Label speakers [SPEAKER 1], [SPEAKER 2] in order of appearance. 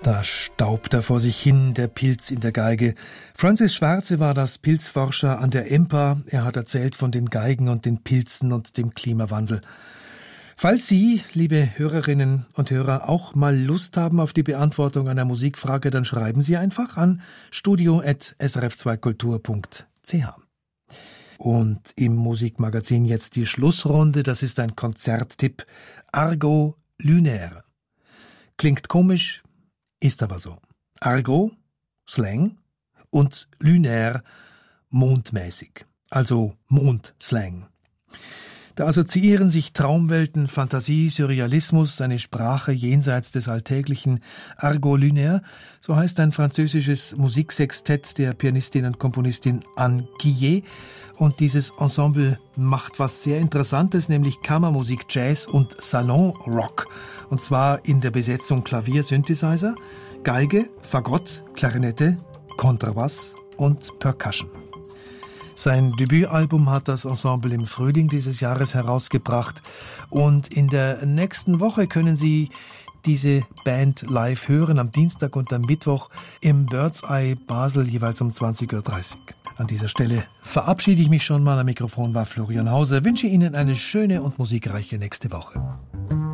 [SPEAKER 1] Da staubt er vor sich hin, der Pilz in der Geige. Francis Schwarze war das Pilzforscher an der EMPA. Er hat erzählt von den Geigen und den Pilzen und dem Klimawandel. Falls Sie, liebe Hörerinnen und Hörer, auch mal Lust haben auf die Beantwortung einer Musikfrage, dann schreiben Sie einfach an studio@srf2kultur.ch. Und im Musikmagazin jetzt die Schlussrunde, das ist ein Konzerttipp. Argot Lunaire. Klingt komisch, ist aber so. Argot, Slang, und Lunaire, mondmäßig, also Mondslang. Da assoziieren sich Traumwelten, Fantasie, Surrealismus, eine Sprache jenseits des Alltäglichen. Argot Lunaire, so heißt ein französisches Musiksextett der Pianistin und Komponistin Anne Guillet. Und dieses Ensemble macht was sehr Interessantes, nämlich Kammermusik, Jazz und Salon-Rock. Und zwar in der Besetzung Klavier, Synthesizer, Geige, Fagott, Klarinette, Kontrabass und Percussion. Sein Debütalbum hat das Ensemble im Frühling dieses Jahres herausgebracht. Und in der nächsten Woche können Sie diese Band live hören, am Dienstag und am Mittwoch im Bird's Eye Basel, jeweils um 20.30 Uhr. An dieser Stelle verabschiede ich mich schon mal. Am Mikrofon war Florian Hauser. Wünsche Ihnen eine schöne und musikreiche nächste Woche.